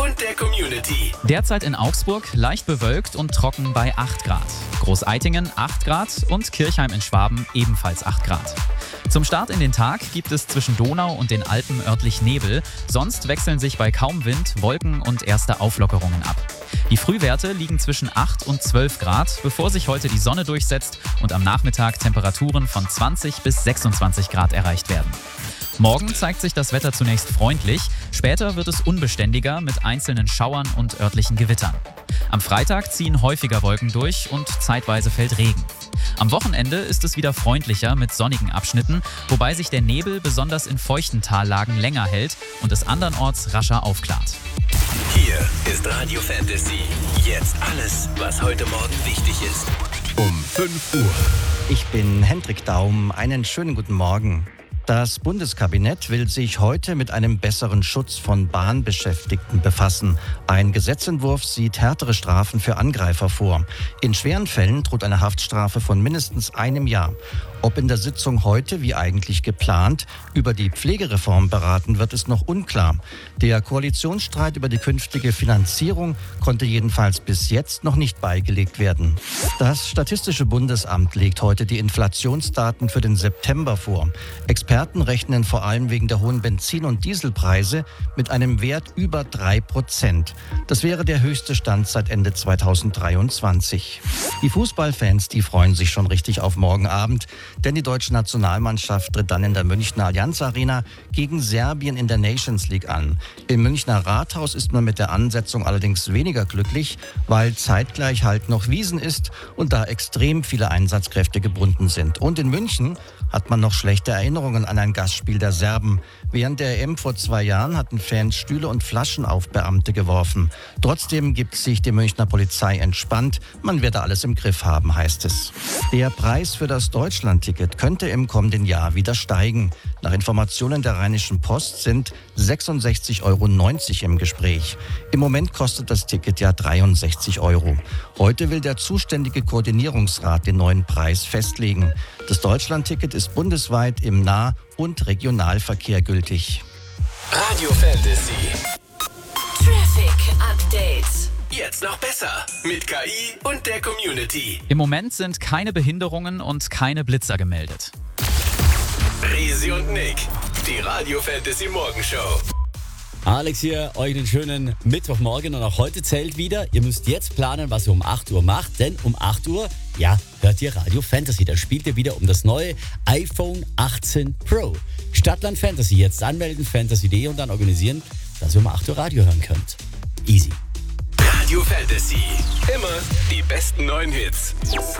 und der Community. Derzeit in Augsburg leicht bewölkt und trocken bei 8 Grad. Großeitingen 8 Grad und Kirchheim in Schwaben ebenfalls 8 Grad. Zum Start in den Tag gibt es zwischen Donau und den Alpen örtlich Nebel, sonst wechseln sich bei kaum Wind Wolken und erste Auflockerungen ab. Die Frühwerte liegen zwischen 8 und 12 Grad, bevor sich heute die Sonne durchsetzt und am Nachmittag Temperaturen von 20 bis 26 Grad erreicht werden. Morgen zeigt sich das Wetter zunächst freundlich, später wird es unbeständiger mit einzelnen Schauern und örtlichen Gewittern. Am Freitag ziehen häufiger Wolken durch und zeitweise fällt Regen. Am Wochenende ist es wieder freundlicher mit sonnigen Abschnitten, wobei sich der Nebel besonders in feuchten Tallagen länger hält und es andernorts rascher aufklart. Hier ist Radio Fantasy. Jetzt alles, was heute Morgen wichtig ist. Um 5 Uhr. Ich bin Hendrik Daum. Einen schönen guten Morgen. Das Bundeskabinett will sich heute mit einem besseren Schutz von Bahnbeschäftigten befassen. Ein Gesetzentwurf sieht härtere Strafen für Angreifer vor. In schweren Fällen droht eine Haftstrafe von mindestens einem Jahr. Ob in der Sitzung heute, wie eigentlich geplant, über die Pflegereform beraten wird, ist noch unklar. Der Koalitionsstreit über die künftige Finanzierung konnte jedenfalls bis jetzt noch nicht beigelegt werden. Das Statistische Bundesamt legt heute die Inflationsdaten für den September vor. Experten rechnen vor allem wegen der hohen Benzin- und Dieselpreise mit einem Wert über 3%. Das wäre der höchste Stand seit Ende 2023. Die Fußballfans, die freuen sich schon richtig auf morgen Abend. Denn die deutsche Nationalmannschaft tritt dann in der Münchner Allianz Arena gegen Serbien in der Nations League an. Im Münchner Rathaus ist man mit der Ansetzung allerdings weniger glücklich, weil zeitgleich halt noch Wiesn ist und da extrem viele Einsatzkräfte gebunden sind. Und in München hat man noch schlechte Erinnerungen an ein Gastspiel der Serben. Während der EM vor 2 Jahren hatten Fans Stühle und Flaschen auf Beamte geworfen. Trotzdem gibt sich die Münchner Polizei entspannt. Man werde alles im Griff haben, heißt es. Der Preis für das Deutschlandticket könnte im kommenden Jahr wieder steigen. Nach Informationen der Rheinischen Post sind 66,90 € im Gespräch. Im Moment kostet das Ticket ja 63 €. Heute will der zuständige Koordinierungsrat den neuen Preis festlegen. Das Deutschlandticket ist bundesweit im Nah- und Regionalverkehr gültig. Radio Fantasy. Traffic Update. Jetzt noch besser. Mit KI und der Community. Im Moment sind keine Behinderungen und keine Blitzer gemeldet. Risi und Nick. Die Radio Fantasy Morgenshow. Alex hier, euch einen schönen Mittwochmorgen und auch heute zählt wieder, ihr müsst jetzt planen, was ihr um 8 Uhr macht, denn um 8 Uhr, hört ihr Radio Fantasy. Da spielt ihr wieder um das neue iPhone 18 Pro. Stadtland Fantasy, jetzt anmelden, fantasy.de und dann organisieren, dass ihr um 8 Uhr Radio hören könnt. Easy. Radio Fantasy. Immer die besten neuen Hits.